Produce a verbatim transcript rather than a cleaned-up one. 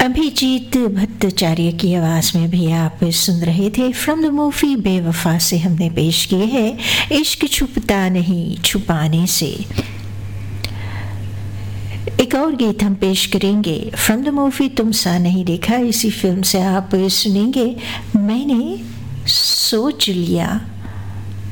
अभिजीत भट्टाचार्य की आवाज़ में भी आप सुन रहे थे फ्रॉम द मूवी बेवफा से हमने पेश किए हैं इश्क छुपता नहीं छुपाने से। एक और गीत हम पेश करेंगे फ्रॉम द मूवी तुम सा नहीं देखा। इसी फिल्म से आप सुनेंगे मैंने सोच लिया।